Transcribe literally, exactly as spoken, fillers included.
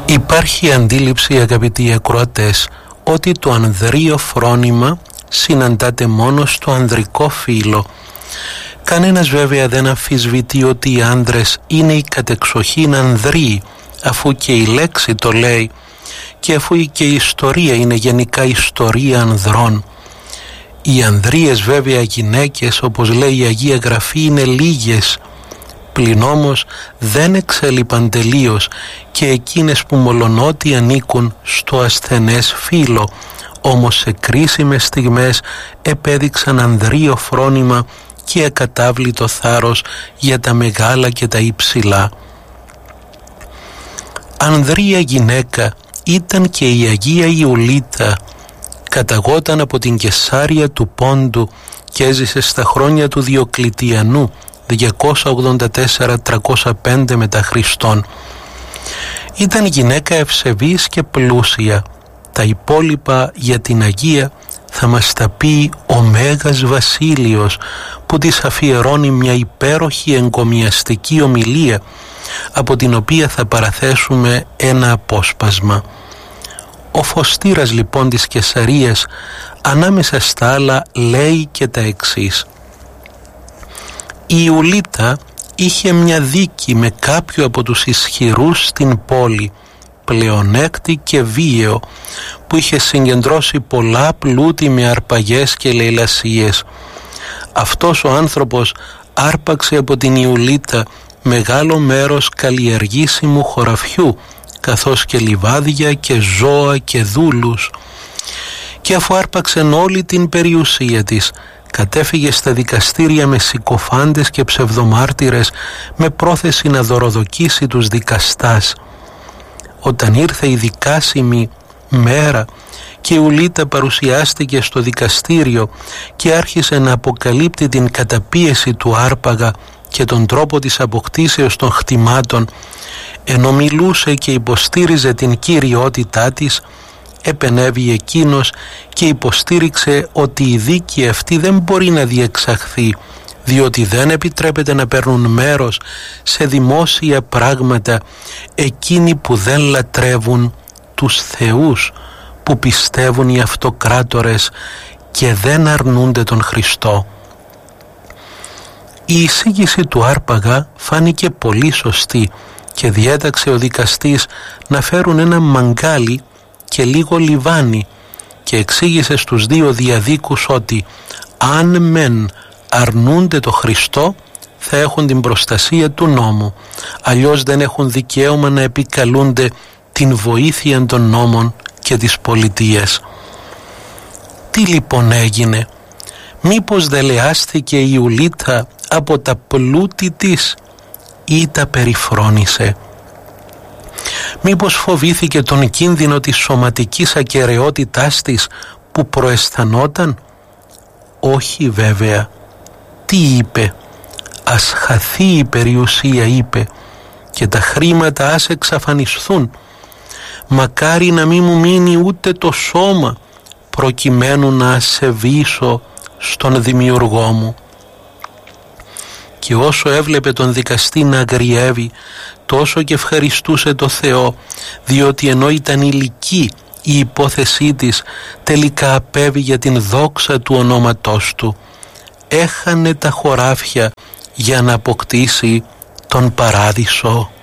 Υπάρχει αντίληψη, αγαπητοί ακροατές, ότι το ανδρείο φρόνημα συναντάται μόνο στο ανδρικό φύλο. Κανένας βέβαια δεν αμφισβητεί ότι οι άνδρες είναι οι κατεξοχήν ανδροί, αφού και η λέξη το λέει και αφού και η ιστορία είναι γενικά ιστορία ανδρών. Οι ανδρείες βέβαια γυναίκες, όπως λέει η Αγία Γραφή, είναι λίγες, πλην όμως δεν εξέλιπαν τελείως και εκείνες που μολονότι ανήκουν στο ασθενές φύλο, όμως σε κρίσιμες στιγμές επέδειξαν ανδρείο φρόνημα και ακατάβλητο θάρρος για τα μεγάλα και τα υψηλά. Ανδρεία γυναίκα ήταν και η Αγία Ιουλίτα. Καταγόταν από την Κεσάρια του Πόντου και έζησε στα χρόνια του Διοκλητιανού διακόσια ογδόντα τέσσερα με τριακόσια πέντε μετά Χριστόν. Ήταν γυναίκα ευσεβής και πλούσια. Τα υπόλοιπα για την Αγία θα μας τα πει ο Μέγας Βασίλειος, που της αφιερώνει μια υπέροχη εγκομιαστική ομιλία, από την οποία θα παραθέσουμε ένα απόσπασμα. Ο Φωστήρας λοιπόν της Κεσαρίας, ανάμεσα στα άλλα, λέει και τα εξής: η Ιουλίτα είχε μια δίκη με κάποιο από τους ισχυρούς στην πόλη, πλεονέκτη και βίαιο, που είχε συγκεντρώσει πολλά πλούτη με αρπαγές και λαιλασίες. Αυτός ο άνθρωπος άρπαξε από την Ιουλίτα μεγάλο μέρος καλλιεργήσιμου χωραφιού, καθώς και λιβάδια και ζώα και δούλους, και αφού άρπαξεν όλη την περιουσία της, κατέφυγε στα δικαστήρια με συκοφάντες και ψευδομάρτυρες, με πρόθεση να δωροδοκίσει τους δικαστάς. Όταν ήρθε η δικάσιμη μέρα και η Ιουλίτα παρουσιάστηκε στο δικαστήριο και άρχισε να αποκαλύπτει την καταπίεση του άρπαγα και τον τρόπο της αποκτήσεως των χτιμάτων, ενώ μιλούσε και υποστήριζε την κυριότητά της, επενέβη εκείνος και υποστήριξε ότι η δίκη αυτή δεν μπορεί να διεξαχθεί, διότι δεν επιτρέπεται να παίρνουν μέρος σε δημόσια πράγματα εκείνοι που δεν λατρεύουν τους θεούς, που πιστεύουν οι αυτοκράτορες και δεν αρνούνται τον Χριστό. Η εισήγηση του άρπαγα φάνηκε πολύ σωστή και διέταξε ο δικαστής να φέρουν ένα μαγκάλι και λίγο λιβάνι και εξήγησε στους δύο διαδίκους ότι αν μεν αρνούνται το Χριστό θα έχουν την προστασία του νόμου, αλλιώς δεν έχουν δικαίωμα να επικαλούνται την βοήθεια των νόμων και της πολιτείας. Τι λοιπόν έγινε? Μήπως δελεάστηκε η Ιουλίτα από τα πλούτη της ή τα περιφρόνησε? Μήπως φοβήθηκε τον κίνδυνο της σωματικής ακεραιότητάς της που προαισθανόταν? Όχι βέβαια. Τι είπε? Ας χαθεί η περιουσία, είπε, και τα χρήματα ας εξαφανιστούν. Μακάρι να μην μου μείνει ούτε το σώμα, προκειμένου να ασεβήσω στον δημιουργό μου. Και όσο έβλεπε τον δικαστή να αγριεύει, τόσο και ευχαριστούσε το Θεό, διότι ενώ ήταν ηλική η υπόθεσή της, τελικά απέβη για την δόξα του ονόματός του. Έχανε τα χωράφια για να αποκτήσει τον παράδεισο.